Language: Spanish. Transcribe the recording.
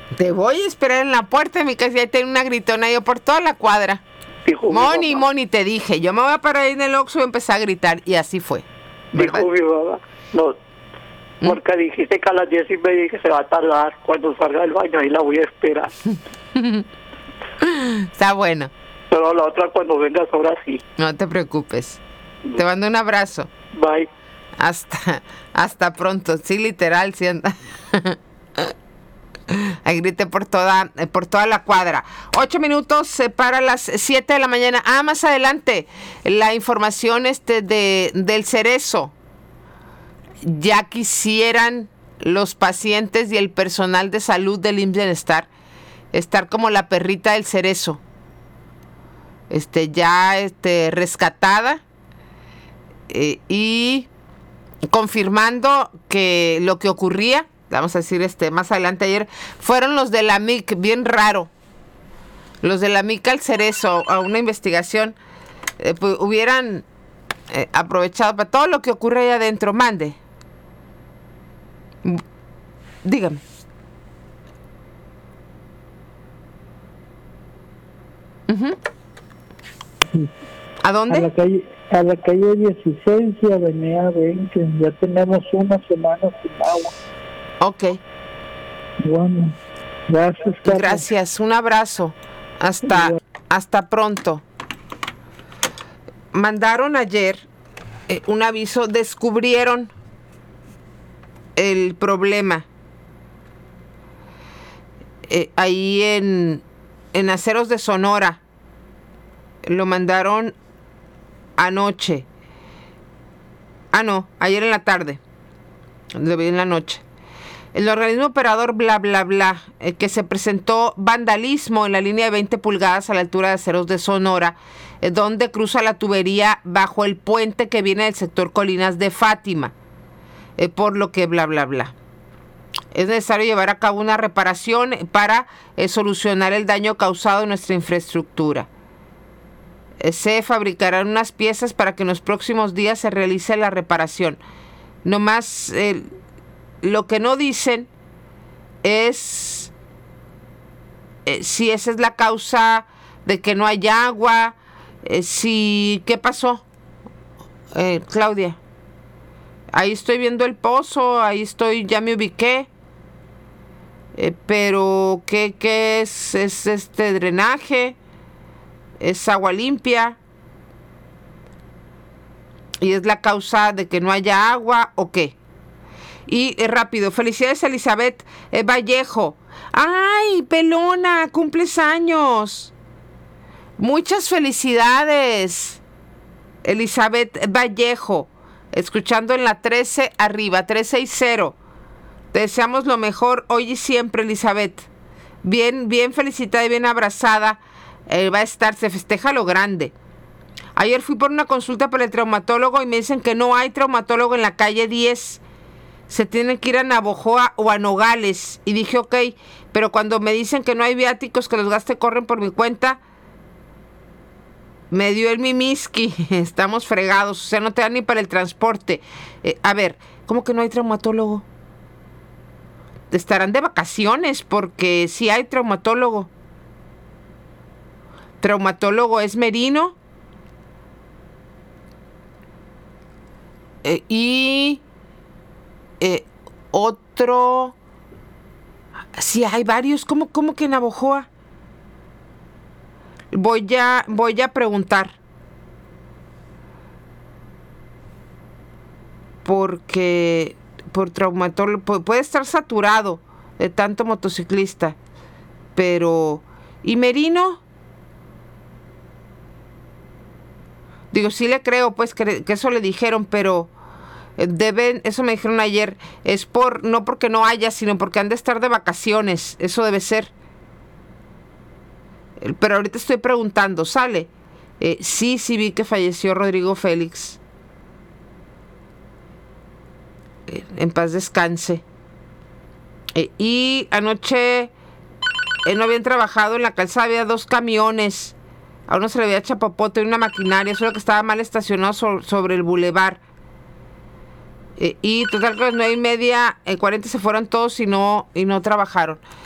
Te voy a esperar en la puerta de mi casa y ahí tengo una gritona yo por toda la cuadra. Dijo Moni, mi mamá. Moni, te dije, yo me voy a parar ahí en el Oxxo y empecé a gritar. Y así fue. ¿Verdad? Dijo mi mamá. No, porque dijiste que a las 10:30 que se va a tardar. Cuando salga del baño, ahí la voy a esperar. Está bueno. Pero la otra cuando vengas, ahora sí. No te preocupes. Te mando un abrazo. Bye. Hasta pronto. Sí, literal, sí anda. Ahí grité por toda la cuadra. 8 minutos para las 7 de la mañana. Más adelante, la información del cerezo. Ya quisieran los pacientes y el personal de salud del IMSS Bienestar estar como la perrita del cerezo. Ya rescatada y confirmando que lo que ocurría, vamos a decir más adelante ayer, fueron los de la MIC, bien raro. Los de la MIC al cerezo, a una investigación, pues hubieran aprovechado para todo lo que ocurre ahí adentro. Mande. Dígame. Uh-huh. ¿A dónde? A la calle 16 y avenida 20. Ya tenemos una semana sin agua. Ok. Bueno, gracias, Carlos. Gracias, un abrazo. Hasta pronto. Mandaron ayer un aviso, descubrieron el problema ahí en Aceros de Sonora. Lo mandaron anoche. No, ayer en la tarde. Lo vi en la noche. El organismo operador bla bla bla, que se presentó vandalismo en la línea de 20 pulgadas a la altura de Aceros de Sonora, donde cruza la tubería bajo el puente que viene del sector Colinas de Fátima, por lo que bla bla bla. Es necesario llevar a cabo una reparación para solucionar el daño causado en nuestra infraestructura. Se fabricarán unas piezas para que en los próximos días se realice la reparación. Nomás lo que no dicen es si esa es la causa de que no hay agua, ¿qué pasó? Claudia, ahí estoy viendo el pozo, ya me ubiqué, pero ¿qué es? ¿Es drenaje? ¿Es agua limpia? ¿Y es la causa de que no haya agua o qué? Y rápido, felicidades a Elizabeth Vallejo. ¡Ay, pelona! ¡Cumples años! Muchas felicidades, Elizabeth Vallejo. Escuchando en la 13 arriba, 360. Te deseamos lo mejor hoy y siempre, Elizabeth. Bien felicitada y bien abrazada. Va a estar, se festeja lo grande. Ayer fui por una consulta para el traumatólogo y me dicen que no hay traumatólogo en la calle 10. Se tienen que ir a Navojoa o a Nogales. Y dije, ok, pero cuando me dicen que no hay viáticos, que los gastos corren por mi cuenta, me dio el mimiski. Estamos fregados, o sea, no te dan ni para el transporte. A ver, ¿cómo que no hay traumatólogo? Estarán de vacaciones porque sí hay traumatólogo. Traumatólogo es Merino. Otro. Sí, hay varios. ¿Cómo que en Navojoa? Voy a preguntar. Porque por traumatólogo puede estar saturado de tanto motociclista. Pero. ¿Y Merino? Digo, sí le creo, pues, que eso le dijeron, pero eso me dijeron ayer, no porque no haya, sino porque han de estar de vacaciones, eso debe ser. Pero ahorita estoy preguntando, ¿sale? Sí vi que falleció Rodrigo Félix. En paz descanse. Y anoche no habían trabajado en la calzada, había 2 camiones. A uno se le había chapapote y una maquinaria, solo que estaba mal estacionado sobre el bulevar. Y total que a las 9:40 se fueron todos y no trabajaron.